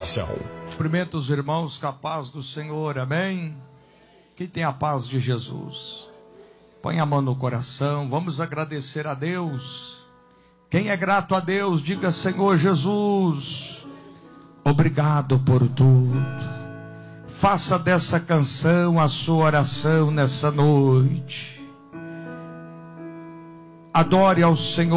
coração. Cumprimento os irmãos com a paz do Senhor, amém? Quem tem a paz de Jesus? Põe a mão no coração, vamos agradecer a Deus. Quem é grato a Deus, diga: Senhor Jesus, obrigado por tudo. Faça dessa canção a sua oração nessa noite. Adore ao Senhor.